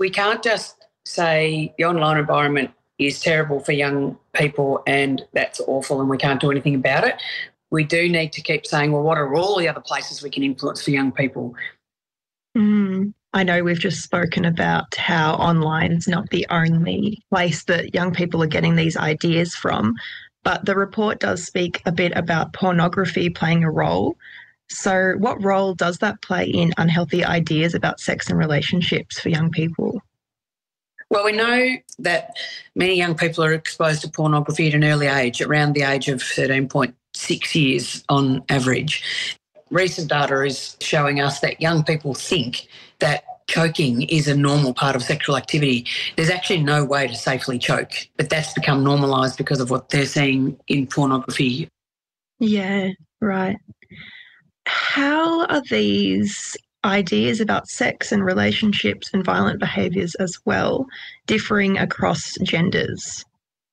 We can't just say the online environment is terrible for young people and that's awful and we can't do anything about it. We do need to keep saying, well, what are all the other places we can influence for young people? I know we've just spoken about how online's not the only place that young people are getting these ideas from, but the report does speak a bit about pornography playing a role. So what role does that play in unhealthy ideas about sex and relationships for young people? Well, we know that many young people are exposed to pornography at an early age, around the age of 13.6 years on average. Recent data is showing us that young people think that choking is a normal part of sexual activity. There's actually no way to safely choke, but that's become normalised because of what they're seeing in pornography. Yeah, right. How are these ideas about sex and relationships and violent behaviours as well differing across genders?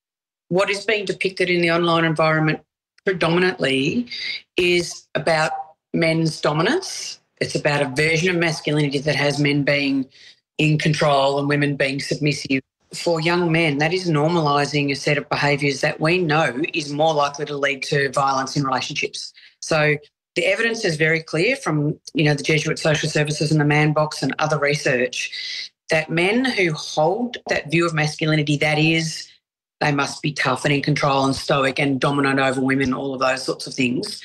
What is being depicted in the online environment predominantly is about men's dominance. It's about a version of masculinity that has men being in control and women being submissive. For young men, that is normalising a set of behaviours that we know is more likely to lead to violence in relationships. So the evidence is very clear from, the Jesuit Social Services and the Man Box and other research that men who hold that view of masculinity, that is, they must be tough and in control and stoic and dominant over women, all of those sorts of things,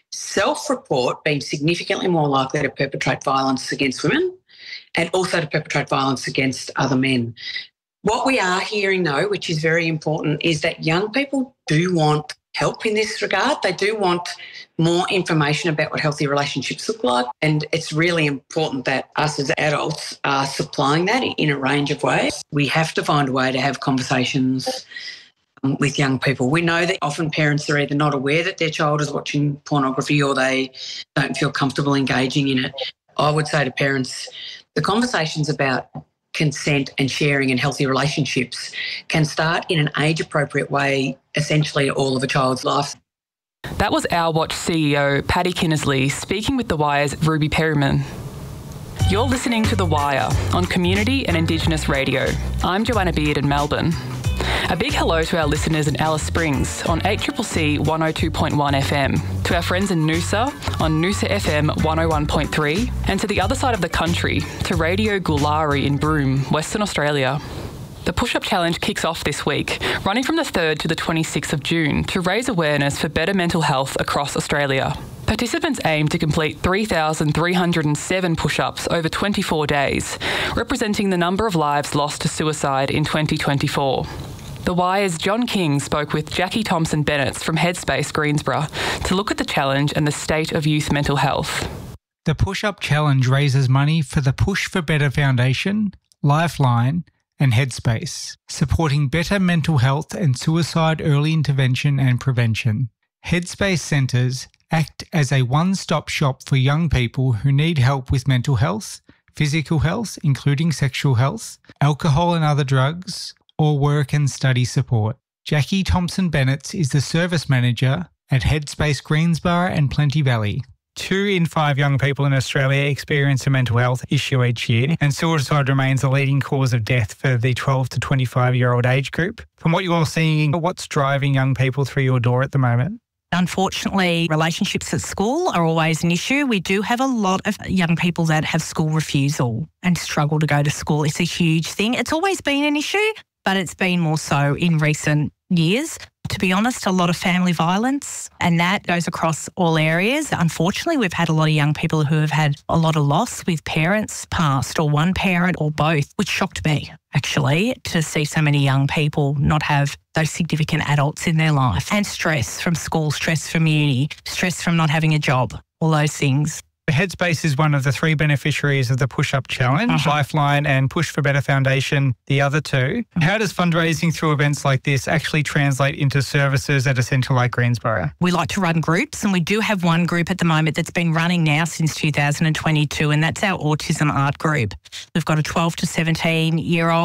self-report being significantly more likely to perpetrate violence against women and also to perpetrate violence against other men. What we are hearing, though, which is very important, is that young people do want help in this regard. They do want more information about what healthy relationships look like, and it's really important that us as adults are supplying that in a range of ways. We have to find a way to have conversations with young people. We know that often parents are either not aware that their child is watching pornography or they don't feel comfortable engaging in it. I would say to parents, the conversations about consent and sharing and healthy relationships can start in an age-appropriate way, essentially all of a child's life. That was Our Watch CEO Paddy Kinnersley speaking with The Wire's Ruby Perryman. You're listening to The Wire on Community and Indigenous Radio. I'm Joanna Beard in Melbourne. A big hello to our listeners in Alice Springs on 8CCC 102.1 FM, to our friends in Noosa on Noosa FM 101.3, and to the other side of the country, to Radio Gulari in Broome, Western Australia. The Push-Up Challenge kicks off this week, running from the 3rd to the 26th of June to raise awareness for better mental health across Australia. Participants aim to complete 3,307 push-ups over 24 days, representing the number of lives lost to suicide in 2024. The Wire's John King spoke with Jackie Thompson-Bennett from Headspace Greensborough to look at the challenge and the state of youth mental health. The Push-Up Challenge raises money for the Push for Better Foundation, Lifeline and Headspace, supporting better mental health and suicide early intervention and prevention. Headspace centres act as a one-stop shop for young people who need help with mental health, physical health, including sexual health, alcohol and other drugs, or work and study support. Jackie Thompson-Bennett is the service manager at Headspace Greensborough and Plenty Valley. 2 in 5 young people in Australia experience a mental health issue each year, and suicide remains the leading cause of death for the 12 to 25-year-old age group. From what you're seeing, what's driving young people through your door at the moment? Unfortunately, relationships at school are always an issue. We do have a lot of young people that have school refusal and struggle to go to school. It's a huge thing. It's always been an issue, but it's been more so in recent years. To be honest, a lot of family violence, and that goes across all areas. Unfortunately, we've had a lot of young people who have had a lot of loss with parents passed, or one parent or both, which shocked me, actually, to see so many young people not have those significant adults in their life. And stress from school, stress from uni, stress from not having a job, all those things. Headspace is one of the 3 beneficiaries of the Push-Up Challenge, Lifeline and Push for Better Foundation, the other 2. How does fundraising through events like this actually translate into services at a centre like Greensborough? We like to run groups, and we do have one group at the moment that's been running now since 2022, and that's our Autism Art Group. We've got a 12 to 17-year-old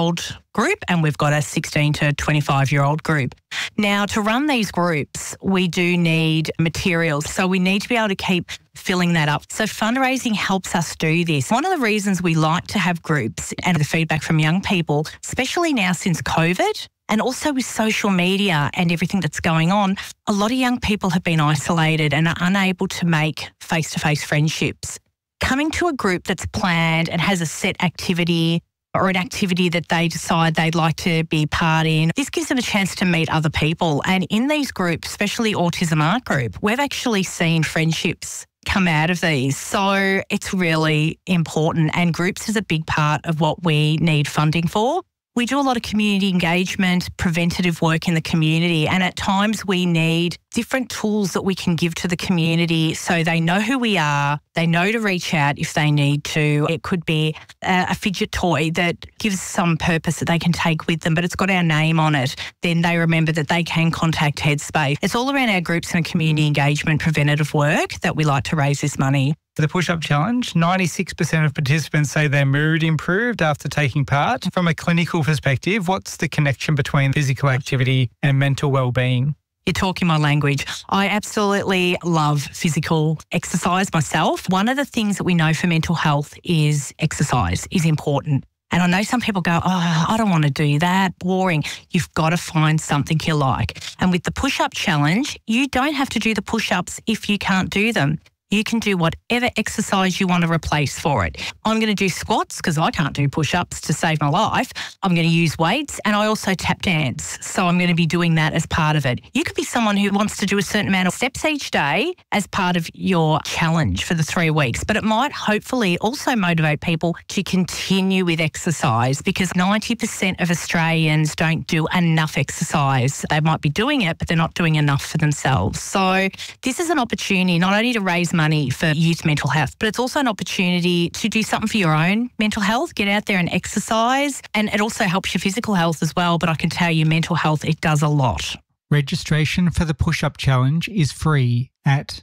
group and we've got a 16 to 25-year-old group. Now, to run these groups, we do need materials. So we need to be able to keep filling that up. So fundraising helps us do this. One of the reasons we like to have groups and the feedback from young people, especially now since COVID, and also with social media and everything that's going on, a lot of young people have been isolated and are unable to make face-to-face friendships. Coming to a group that's planned and has a set activity or an activity that they decide they'd like to be part in, this gives them a chance to meet other people. And in these groups, especially Autism Art Group, we've actually seen friendships come out of these. So it's really important, and groups is a big part of what we need funding for. We do a lot of community engagement, preventative work in the community, and at times we need different tools that we can give to the community so they know who we are, they know to reach out if they need to. It could be a fidget toy that gives some purpose that they can take with them, but it's got our name on it. Then they remember that they can contact Headspace. It's all around our groups and community engagement preventative work that we like to raise this money. For the push-up challenge, 96% of participants say their mood improved after taking part. From a clinical perspective, what's the connection between physical activity and mental well-being? You're talking my language. I absolutely love physical exercise myself. One of the things that we know for mental health is exercise is important. And I know some people go, oh, I don't want to do that, boring. You've got to find something you like. And with the push-up challenge, you don't have to do the push-ups if you can't do them. You can do whatever exercise you want to replace for it. I'm going to do squats because I can't do push-ups to save my life. I'm going to use weights, and I also tap dance. So I'm going to be doing that as part of it. You could be someone who wants to do a certain amount of steps each day as part of your challenge for the 3 weeks, but it might hopefully also motivate people to continue with exercise, because 90% of Australians don't do enough exercise. They might be doing it, but they're not doing enough for themselves. So this is an opportunity not only to raise money for youth mental health, but it's also an opportunity to do something for your own mental health, get out there and exercise, and it also helps your physical health as well, but I can tell you mental health, it does a lot. Registration for the Push-Up Challenge is free at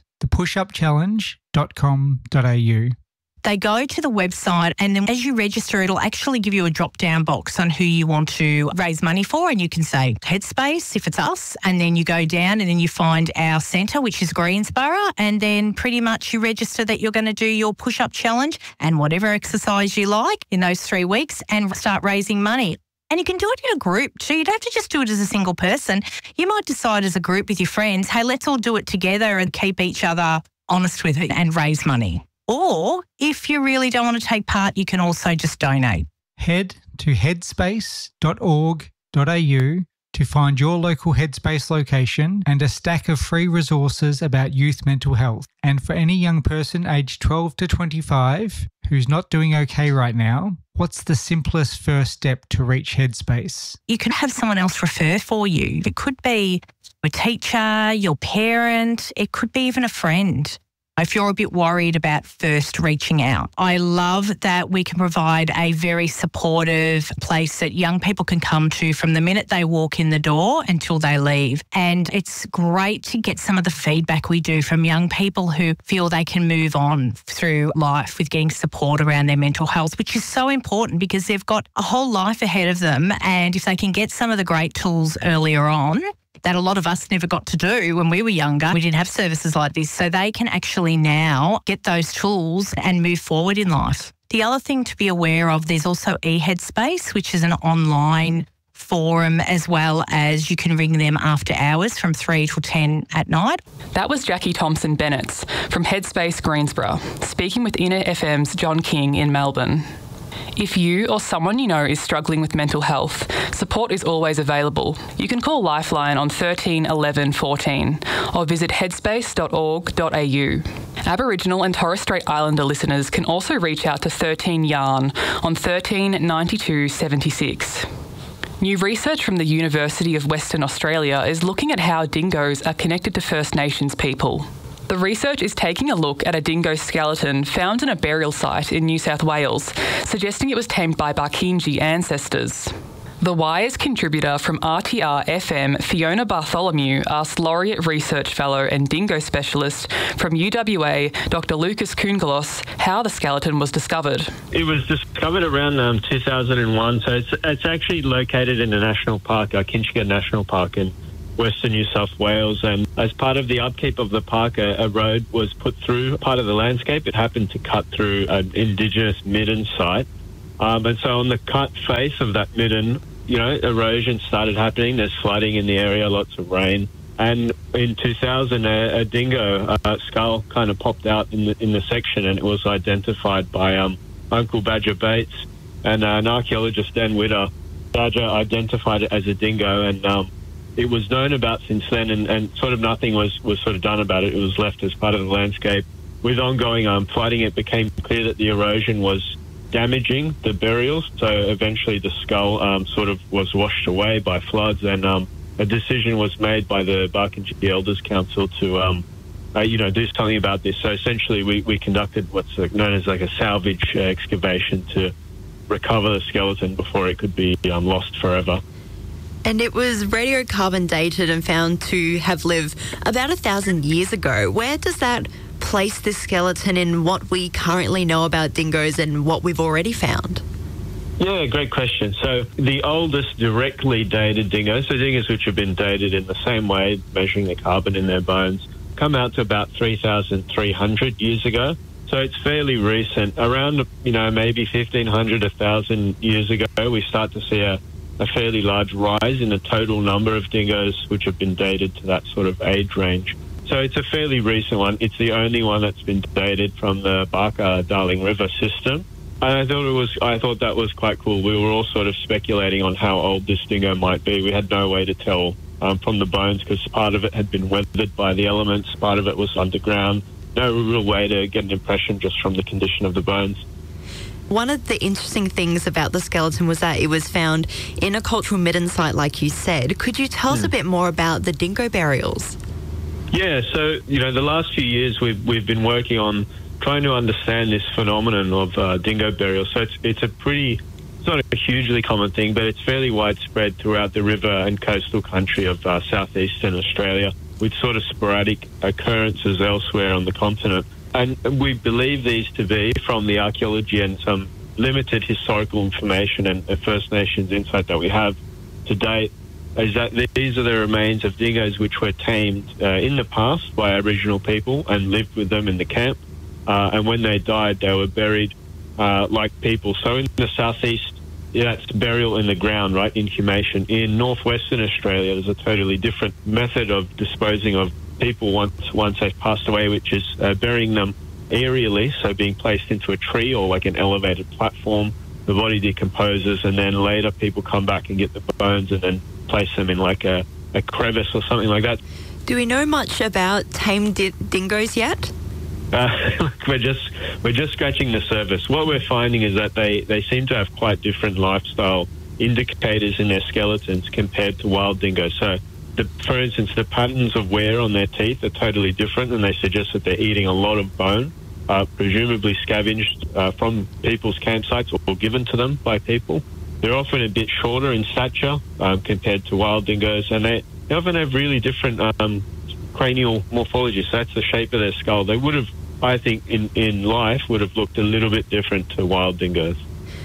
thepushupchallenge.com.au. They go to the website, and then as you register, it'll actually give you a drop-down box on who you want to raise money for, and you can say Headspace if it's us, and then you go down and then you find our centre, which is Greensborough, and then pretty much you register that you're going to do your push-up challenge and whatever exercise you like in those 3 weeks and start raising money. And you can do it in a group too. You don't have to just do it as a single person. You might decide as a group with your friends, hey, let's all do it together and keep each other honest with it and raise money. Or if you really don't want to take part, you can also just donate. Head to headspace.org.au to find your local Headspace location and a stack of free resources about youth mental health. And for any young person aged 12 to 25 who's not doing okay right now, what's the simplest first step to reach Headspace? You can have someone else refer for you. It could be a teacher, your parent, it could be even a friend. If you're a bit worried about first reaching out, I love that we can provide a very supportive place that young people can come to from the minute they walk in the door until they leave. And it's great to get some of the feedback we do from young people who feel they can move on through life with getting support around their mental health, which is so important because they've got a whole life ahead of them. And if they can get some of the great tools earlier on, that a lot of us never got to do when we were younger. We didn't have services like this, so they can actually now get those tools and move forward in life. The other thing to be aware of, there's also eHeadspace, which is an online forum, as well as you can ring them after hours from 3 till 10 at night. That was Jackie Thompson-Bennett from Headspace Greensborough, speaking with Inner FM's John King in Melbourne. If you or someone you know is struggling with mental health, support is always available. You can call Lifeline on 13 11 14 or visit headspace.org.au. Aboriginal and Torres Strait Islander listeners can also reach out to 13 Yarn on 13 92 76. New research from the University of Western Australia is looking at how dingoes are connected to First Nations people. The research is taking a look at a dingo skeleton found in a burial site in New South Wales, suggesting it was tamed by Barkindji ancestors. The Wire's contributor from RTR FM, Fiona Bartholomew, asked Laureate Research Fellow and dingo specialist from UWA, Dr. Lucas Koongalos, how the skeleton was discovered. It was discovered around 2001, so it's actually located in a national park, Kinchega National Park in Western New South Wales, and as part of the upkeep of the park, a road was put through part of the landscape. It happened to cut through an Indigenous midden site. And so on the cut face of that midden, erosion started happening. There's flooding in the area, lots of rain. And in 2000, a dingo skull kind of popped out in the section, and it was identified by Uncle Badger Bates and an archaeologist, Dan Witter. Badger identified it as a dingo, and it was known about since then, and sort of nothing was sort of done about it. It was left as part of the landscape. With ongoing flooding, it became clear that the erosion was damaging the burials, so eventually the skull sort of was washed away by floods, and a decision was made by the Barkindji Elders Council to do something about this. So essentially we conducted what's known as like a salvage excavation to recover the skeleton before it could be lost forever. And it was radiocarbon dated and found to have lived about 1,000 years ago. Where does that place this skeleton in what we currently know about dingoes and what we've already found? Yeah, great question. So the oldest directly dated dingoes, so dingoes which have been dated in the same way, measuring the carbon in their bones, come out to about 3,300 years ago. So it's fairly recent. Around, maybe 1,500, 1,000 years ago, we start to see a fairly large rise in the total number of dingoes which have been dated to that sort of age range. So it's a fairly recent one. It's the only one that's been dated from the Barker-Darling River system. And I thought that was quite cool. We were all sort of speculating on how old this dingo might be. We had no way to tell from the bones because part of it had been weathered by the elements, part of it was underground. No real way to get an impression just from the condition of the bones. One of the interesting things about the skeleton was that it was found in a cultural midden site, like you said. Could you tell us a bit more about the dingo burials? Yeah, so, the last few years we've been working on trying to understand this phenomenon of dingo burials. So it's not a hugely common thing, but it's fairly widespread throughout the river and coastal country of southeastern Australia, with sort of sporadic occurrences elsewhere on the continent. And we believe these to be, from the archaeology and some limited historical information and First Nations insight that we have to date, is that these are the remains of dingoes which were tamed in the past by Aboriginal people and lived with them in the camp. And when they died, they were buried like people. So in the southeast, that's burial in the ground, right, inhumation. In northwestern Australia, there's a totally different method of disposing of people once they've passed away, which is burying them aerially, so being placed into a tree or like an elevated platform. The body decomposes, and then later people come back and get the bones and then place them in like a crevice or something like that. Do we know much about tamed dingoes yet? We're just scratching the surface. What we're finding is that they seem to have quite different lifestyle indicators in their skeletons compared to wild dingoes. So, for instance, the patterns of wear on their teeth are totally different, and they suggest that they're eating a lot of bone, presumably scavenged from people's campsites or given to them by people. They're often a bit shorter in stature compared to wild dingoes, and they often have really different cranial morphology. So that's the shape of their skull. They would have, I think, in life, would have looked a little bit different to wild dingoes.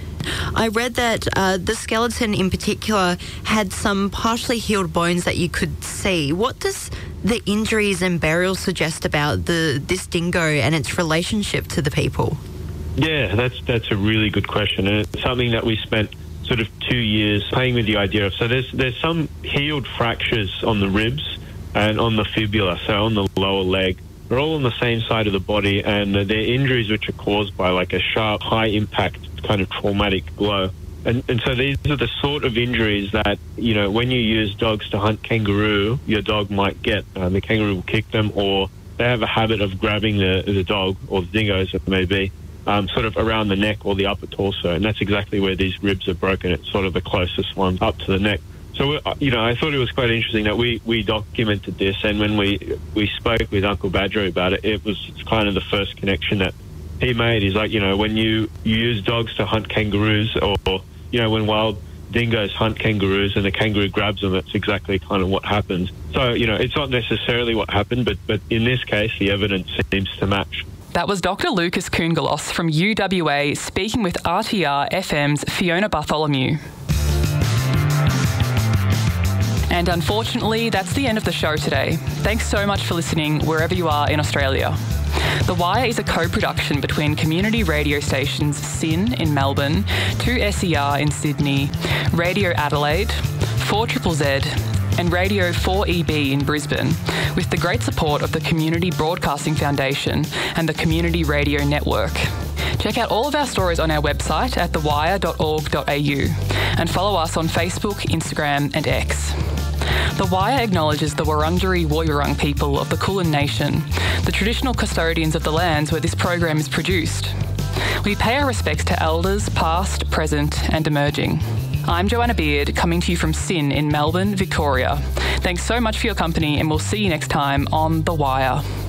I read that the skeleton in particular had some partially healed bones that you could see. What does the injuries and burials suggest about this dingo and its relationship to the people? Yeah, that's a really good question, and it's something that we spent sort of 2 years playing with the idea of. So there's some healed fractures on the ribs and on the fibula, so on the lower leg. They're all on the same side of the body, and they're injuries which are caused by like a sharp, high-impact kind of traumatic blow. And so these are the sort of injuries that, when you use dogs to hunt kangaroo, your dog might get. The kangaroo will kick them, or they have a habit of grabbing the dog, or the dingo as it may be, sort of around the neck or the upper torso. And that's exactly where these ribs are broken. It's sort of the closest one up to the neck. So, I thought it was quite interesting that we documented this, and when we spoke with Uncle Badger about it, it was kind of the first connection that he made. He's like, when you use dogs to hunt kangaroos, or, when wild dingoes hunt kangaroos and the kangaroo grabs them, that's exactly kind of what happens. So, it's not necessarily what happened, but in this case, the evidence seems to match. That was Dr. Lucas Koongalos from UWA speaking with RTR FM's Fiona Bartholomew. And unfortunately, that's the end of the show today. Thanks so much for listening wherever you are in Australia. The Wire is a co-production between community radio stations SYN in Melbourne, 2SER in Sydney, Radio Adelaide, 4ZZZ, and Radio 4EB in Brisbane, with the great support of the Community Broadcasting Foundation and the Community Radio Network. Check out all of our stories on our website at thewire.org.au and follow us on Facebook, Instagram and X. The Wire acknowledges the Wurundjeri Woiwurrung people of the Kulin Nation, the traditional custodians of the lands where this program is produced. We pay our respects to elders past, present and emerging. I'm Joanna Beard, coming to you from SYN in Melbourne, Victoria. Thanks so much for your company and we'll see you next time on The Wire.